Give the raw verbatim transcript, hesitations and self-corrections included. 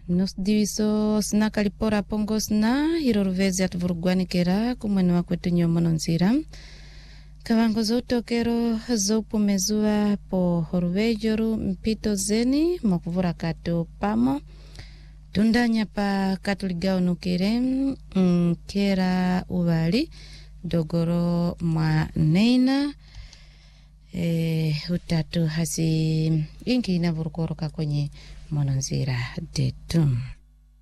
nos diviso sina kalipora pongo sina hiro ruvezi atuvurugwanikera kumwene wakwetu nyomono nzira kavango zoutokero zoupumezua po horuvejoru mpito zeni mokuvura kato pamo tundanya pa katuligao nukire nkera uvali dogoro mwa neina e, utatu hasi ingi inavurukoroka kwenye mononzira detu.